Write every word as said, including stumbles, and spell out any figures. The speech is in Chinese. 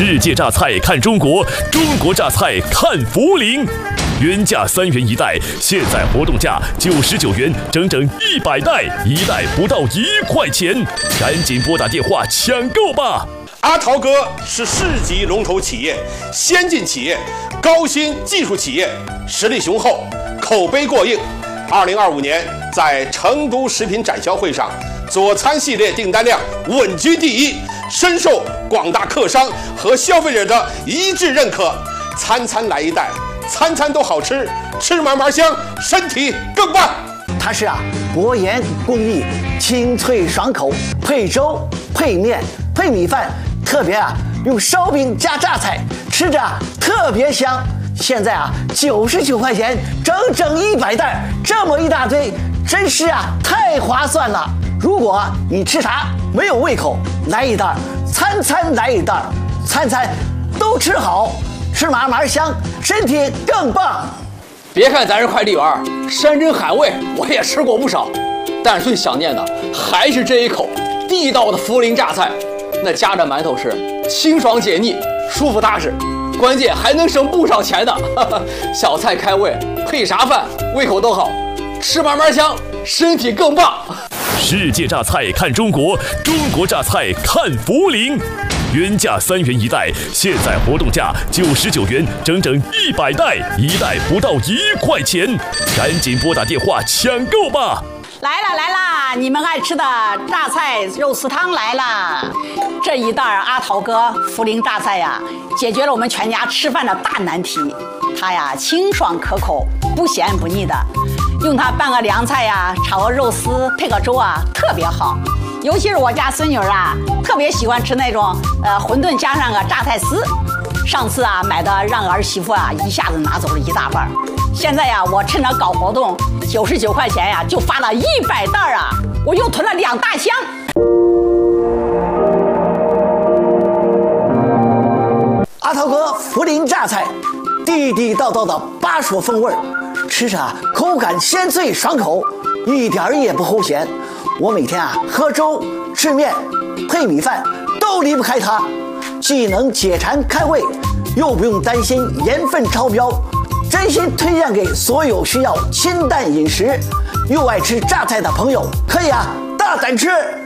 世界榨菜看中国，中国榨菜看涪陵。原价三元一袋，现在活动价九十九元，整整一百袋，一袋不到一块钱，赶紧拨打电话抢购吧！ 阿陶哥是市级龙头企业、先进企业、高新技术企业，实力雄厚，口碑过硬。二零二五年在成都食品展销会上，佐餐系列订单量稳居第一，深受广大客商和消费者的一致认可。餐餐来一袋，餐餐都好吃，吃嘛嘛香，身体更棒。 它是啊，薄盐工艺，清脆爽口，配粥、配面、配米饭，特别啊用烧饼加榨菜，吃着啊特别香。现在啊九十九块钱，整整一百袋，这么一大堆，真是啊太划算了。如果你吃啥没有胃口，来一袋，餐餐来一袋，餐餐都吃好，吃嘛嘛香，身体更棒。 别看咱是快递员，山珍海味我也吃过不少，但是最想念的还是这一口地道的涪陵榨菜。那夹着馒头吃，清爽解腻，舒服踏实，关键还能省不少钱的。小菜开胃，配啥饭胃口都好，吃嘛嘛香，身体更棒。 世界榨菜看中国，中国榨菜看涪陵。原价三元一袋，现在活动价九十九元，整整一百袋，一袋不到一块钱，赶紧拨打电话抢购吧！ 来了来了，你们爱吃的榨菜肉丝汤来了。这一袋阿陶哥涪陵榨菜呀，解决了我们全家吃饭的大难题。它呀清爽可口，不咸不腻的，用它拌个凉菜呀，炒个肉丝，配个粥啊，特别好。尤其是我家孙女啊，特别喜欢吃那种呃馄饨加上个榨菜丝。上次啊买的让儿媳妇啊一下子拿走了一大半，现在呀我趁着搞活动，九十九块钱呀就发了一百袋啊，我又囤了两大箱。 阿陶哥涪陵榨菜，地地道道的巴蜀风味，吃着口感鲜脆爽口，一点儿也不齁咸。我每天啊喝粥、吃面、配米饭都离不开它，既能解馋开胃，又不用担心盐分超标。真心推荐给所有需要清淡饮食又爱吃榨菜的朋友，可以啊大胆吃。